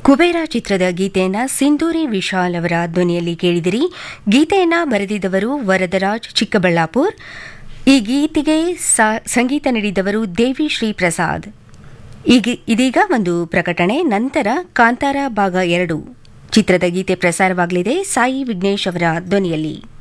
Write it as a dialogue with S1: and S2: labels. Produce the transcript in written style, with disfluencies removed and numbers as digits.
S1: ಕುಬೇರ ಚಿತ್ರದ ಗೀತೆಯನ್ನ ಸಿಂಧೂರಿ ವಿಶಾಲ್ ಅವರ ಧ್ವನಿಯಲ್ಲಿ ಕೇಳಿದಿರಿ. ಗೀತೆಯನ್ನ ಬರೆದಿದ್ದವರು ವರದರಾಜ್ ಚಿಕ್ಕಬಳ್ಳಾಪುರ್. ಈ ಗೀತೆಗೆ ಸಂಗೀತ ನೀಡಿದವರು ದೇವಿ ಶ್ರೀ ಪ್ರಸಾದ್. ಇದೀಗ ಒಂದು ಪ್ರಕಟಣೆ. ನಂತರ ಕಾಂತಾರ ಭಾಗ 2 ಚಿತ್ರದ ಗೀತೆ ಪ್ರಸಾರವಾಗಲಿದೆ ಸಾಯಿ ವಿಘ್ನೇಶ್ ಅವರ ಧ್ವನಿಯಲ್ಲಿ.